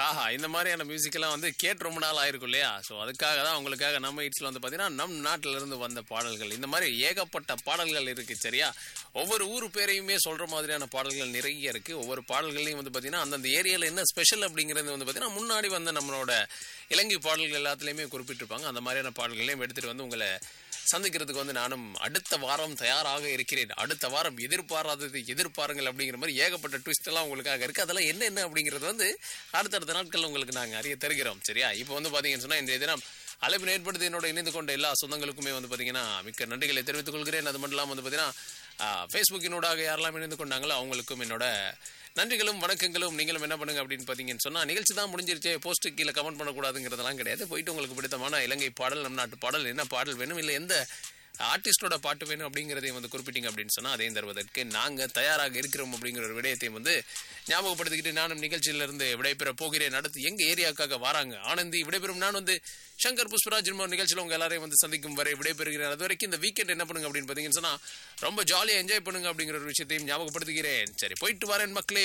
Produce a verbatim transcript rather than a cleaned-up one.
ஆஹா இந்த மாதிரியான மியூசிக் எல்லாம் வந்து கேட்டு ரொம்ப நாள் ஆயிருக்கும் இல்லையா? ஸோ அதுக்காக தான் உங்களுக்காக நம்ம ஹிட்ஸ்ல வந்து பாத்தீங்கன்னா நம் நாட்டில இருந்து வந்த பாடல்கள் இந்த மாதிரி ஏகப்பட்ட பாடல்கள் இருக்கு. சரியா? ஒவ்வொரு ஊர் பேரையுமே சொல்ற மாதிரியான பாடல்கள் நிறைய இருக்கு. ஒவ்வொரு பாடல்களையும் வந்து பாத்தீங்கன்னா அந்தந்த ஏரியால என்ன ஸ்பெஷல் அப்படிங்கிறது வந்து பாத்தீங்கன்னா முன்னாடி வந்த நம்மளோட இலங்கை பாடல்கள் எல்லாத்துலயுமே குறிப்பிட்டிருப்பாங்க. அந்த மாதிரியான பாடல்களையும் எடுத்துட்டு வந்து உங்களை சந்திக்கிறதுக்கு வந்து நானும் அடுத்த வாரம் தயாராக இருக்கிறேன். அடுத்த வாரம் எதிர்பாராதது எதிர்பாருங்கள் அப்படிங்கிற மாதிரி ஏகப்பட்ட ட்விஸ்ட் எல்லாம் உங்களுக்காக இருக்கு. அதெல்லாம் என்ன என்ன அப்படிங்கிறது வந்து அடுத்தடுத்த நாட்கள் உங்களுக்கு நாங்கள் அறிய தருகிறோம். சரியா? இப்போ வந்து பாத்தீங்கன்னு சொன்னா இந்த தினம் அழைப்பு ஏற்படுத்தி என்னோட இணைந்து கொண்ட எல்லா சொந்தங்களுக்குமே வந்து பாத்தீங்கன்னா மிக்க நன்றிகளை தெரிவித்துக் கொள்கிறேன். அது மட்டும் இல்லாமல் வந்து பாத்தீங்கன்னா ஃபேஸ்புக்கினூடாக யாரெல்லாம் இணைந்து கொண்டாங்களோ அவங்களுக்கும் என்னோட நன்றிகளும் வணக்கங்களும். நீங்களும் என்ன பண்ணுங்க அப்படின்னு பாத்தீங்கன்னு சொன்னா நிகழ்ச்சி தான் முடிஞ்சிருச்சு, போஸ்ட் கீழே கமெண்ட் பண்ணக்கூடாதுங்கிறதெல்லாம் கிடையாது. போயிட்டு உங்களுக்கு பிடித்தமான இலங்கை பாடல், நம் நாட்டு பாடல், என்ன பாடல் வேணும், இல்லை எந்த ஆர்டிஸ்டோட பாட்டு வேணும் அப்படிங்கிறதையும் வந்து குறிப்பிட்டீங்க அப்படின்னு சொன்னா அதையும் தருவதற்கு நாங்க தயாராக இருக்கிறோம் அப்படிங்கிற ஒரு விடயத்தையும் வந்து ஞாபகப்படுத்திக்கிட்டு நானும் நிகழ்ச்சியிலிருந்து விடைபெற போகிறேன். அடுத்து எங்க ஏரியாவுக்காக வராங்க ஆனந்தி விடைபெறும். நான் வந்து சங்கர் புஷ்பராஜ் நிகழ்ச்சியில் உங்க எல்லாரையும் வந்து சந்திக்கும் வரை விடைபெறுகிறேன். அது வரைக்கும் இந்த வீக்கெண்ட் என்ன பண்ணுங்க அப்படின்னு பாத்தீங்கன்னு சொன்னா ரொம்ப ஜாலியா என்ஜாய் பண்ணுங்க அப்படிங்கிற ஒரு விஷயத்தையும் ஞாபகப்படுத்துகிறேன். சரி, போயிட்டு வரேன் மக்களே.